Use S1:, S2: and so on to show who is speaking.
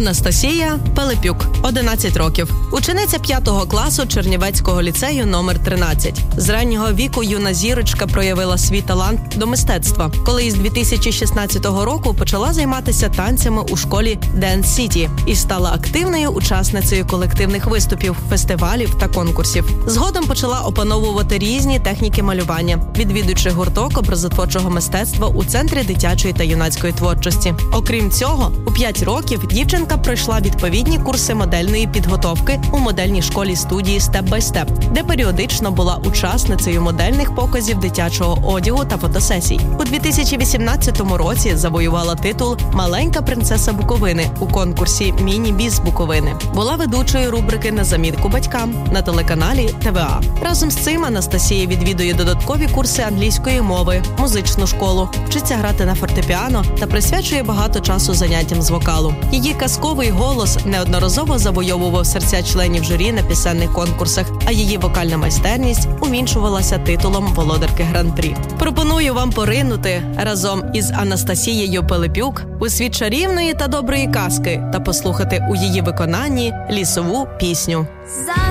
S1: Анастасія Пилипюк, 11 років. Учениця 5 класу Чернівецького ліцею номер 13. З раннього віку юна зірочка проявила свій талант до мистецтва, коли із 2016 року почала займатися танцями у школі Dance City і стала активною учасницею колективних виступів, фестивалів та конкурсів. Згодом почала опановувати різні техніки малювання, відвідуючи гурток образотворчого мистецтва у Центрі дитячої та юнацької творчості. Окрім цього, у 5 років дівчинка пройшла відповідні курси модельної підготовки у модельній школі-студії Step by Step, де періодично була учасницею модельних показів дитячого одягу та фотосесій. У 2018 році завоювала титул «Маленька принцеса Буковини» у конкурсі «Міні-біз Буковини». Була ведучою рубрики «На замітку батькам» на телеканалі ТВА. Разом з цим Анастасія відвідує додаткові курси англійської мови, музичну школу, вчиться грати на фортепіано та присвячує багато часу заняттям з вокалу. Її казковий голос неодноразово завойовував серця членів журі на пісенних конкурсах, а її вокальна майстерність увінчувалася титулом володарки Гран-прі. Пропоную вам поринути разом із Анастасією Пилипюк у світ чарівної та доброї казки та послухати у її виконанні лісову пісню.